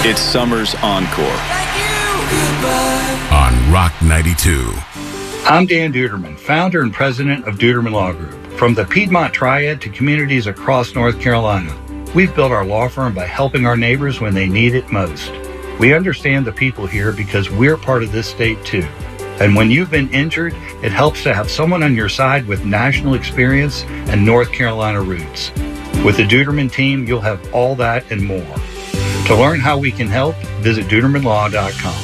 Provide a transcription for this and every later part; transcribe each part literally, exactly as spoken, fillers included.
It's summer's encore. On Rock ninety-two. I'm Dan Duderman, founder and president of Duderman Law Group. From the Piedmont Triad to communities across North Carolina, we've built our law firm by helping our neighbors when they need it most. We understand the people here because we're part of this state too. And when you've been injured, it helps to have someone on your side with national experience and North Carolina roots. With the Duderman team, you'll have all that and more. To learn how we can help, visit Duderman Law dot com.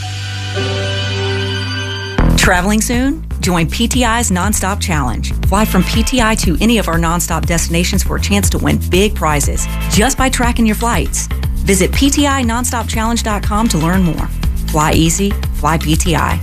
Traveling soon? Join P T I's Nonstop Challenge. Fly from P T I to any of our nonstop destinations for a chance to win big prizes just by tracking your flights. Visit P T I nonstop challenge dot com to learn more. Fly easy, fly P T I.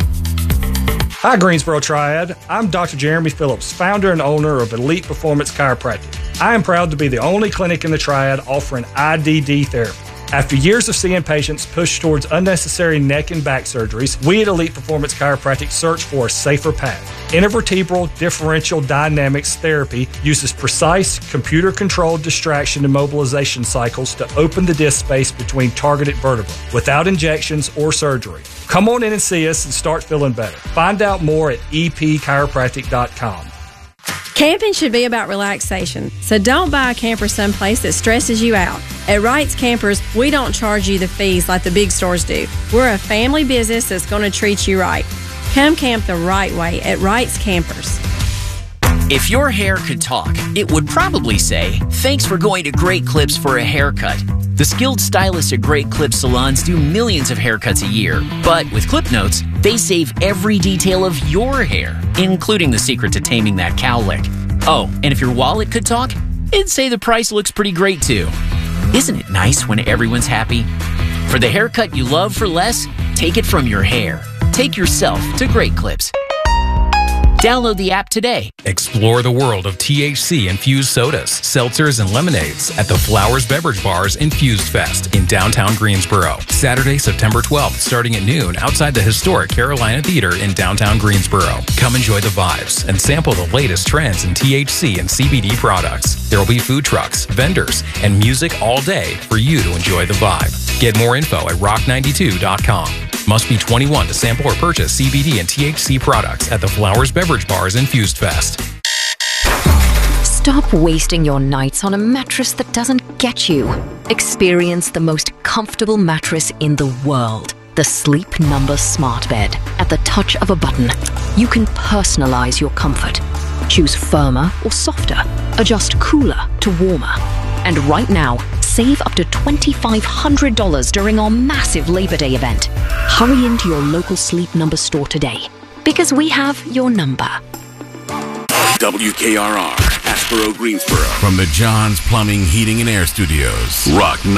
Hi, Greensboro Triad. I'm Doctor Jeremy Phillips, founder and owner of Elite Performance Chiropractic. I am proud to be the only clinic in the Triad offering I D D therapy. After years of seeing patients push towards unnecessary neck and back surgeries, we at Elite Performance Chiropractic search for a safer path. Intervertebral differential dynamics therapy uses precise, computer-controlled distraction and mobilization cycles to open the disc space between targeted vertebrae without injections or surgery. Come on in and see us and start feeling better. Find out more at e p chiropractic dot com. Camping should be about relaxation, so don't buy a camper someplace that stresses you out. At Wright's Campers, we don't charge you the fees like the big stores do. We're a family business that's going to treat you right. Come camp the right way at Wright's Campers. If your hair could talk, it would probably say, "Thanks for going to Great Clips for a haircut." The skilled stylists at Great Clips salons do millions of haircuts a year. But with Clip Notes, they save every detail of your hair, including the secret to taming that cowlick. Oh, and if your wallet could talk, it'd say the price looks pretty great too. Isn't it nice when everyone's happy? For the haircut you love for less, take it from your hair. Take yourself to Great Clips. Download the app today. Explore the world of T H C-infused sodas, seltzers, and lemonades at the Flowers Beverage Bar's Infused Fest in downtown Greensboro. Saturday, September twelfth, starting at noon outside the historic Carolina Theater in downtown Greensboro. Come enjoy the vibes and sample the latest trends in T H C and C B D products. There will be food trucks, vendors, and music all day for you to enjoy the vibe. Get more info at rock ninety-two dot com. Must be twenty-one to sample or purchase C B D and T H C products at the Flowers Beverage Bar's Infused Fest. Stop wasting your nights on a mattress that doesn't get you. Experience the most comfortable mattress in the world. The Sleep Number Smart Bed. At the touch of a button, you can personalize your comfort. Choose firmer or softer. Adjust cooler to warmer. And right now, save up to two thousand five hundred dollars during our massive Labor Day event. Hurry into your local Sleep Number store today, because we have your number. W K R R, Asheboro, Greensboro. From the John's Plumbing, Heating, and Air Studios. Rock